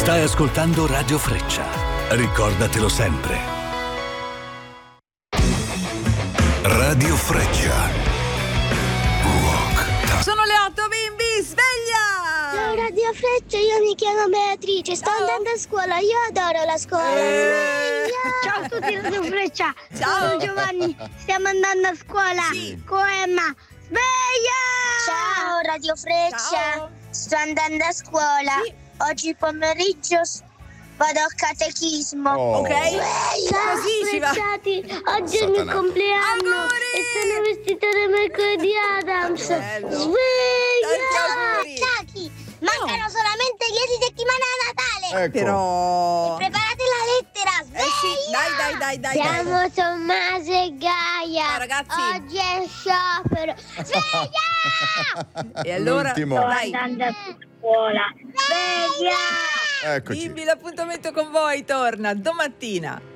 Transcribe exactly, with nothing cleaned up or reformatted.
Stai ascoltando Radio Freccia. Ricordatelo sempre. Radio Freccia. Rock. Sono le otto, bimbi, sveglia! Ciao Radio Freccia, io mi chiamo Beatrice, sto Ciao. andando a scuola, io adoro la scuola. Eh. Ciao a tutti Radio Freccia. Ciao. Sono Giovanni, stiamo andando a scuola. Sì. Con Emma. Sveglia! Ciao Radio Freccia. Ciao. Sto andando a scuola. Sì. Oggi pomeriggio s- vado a catechismo. Oh. Ok? Ciao Così si va. Frecciati, oggi è il mio Satana. compleanno Auguri! e sono vestita da Michael di Adams. Che bello. Sveglia! Tanti auguri. Chucky, mancano solamente dieci settimane a Natale. Ecco. Però... Preparate la lettera, Eh sì, sveglia! dai, dai, dai, dai. dai. Siamo Tommaso e Gaia. Ciao, ragazzi. Oggi è sciopero. Sveglia! E allora, L'ultimo. dai, andando a scuola. Sveglia! Eccoci. bimbi, l'appuntamento con voi torna domattina